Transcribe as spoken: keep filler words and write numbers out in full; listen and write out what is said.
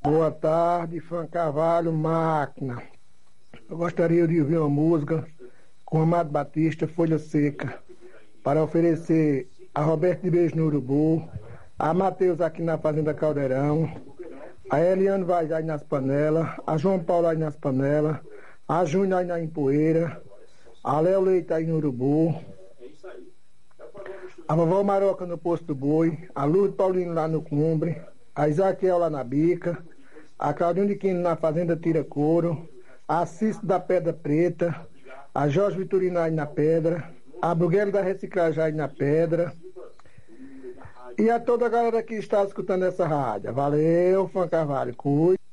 Boa tarde, Fã Carvalho, máquina. Eu gostaria de ouvir uma música com Amado Batista, Folha Seca, para oferecer a Roberto de Beijo no Urubu, a Matheus aqui na Fazenda Caldeirão, a Eliane Vaz aí nas panelas, a João Paulo aí nas panelas, a Júnior aí na Empoeira, a Léo Leite aí no Urubu, a Vovó Maroca no Posto do Boi, a Lourdes Paulino lá no Cumbre, a Isaquiel lá na Bica, a Claudinho de Quino na Fazenda Tira Couro, a Cício da Pedra Preta, a Jorge Vitorino aí na Pedra, a Bruguelo da Reciclagem aí na Pedra, e a toda a galera que está escutando essa rádio. Valeu, Fã Carvalho, cuide.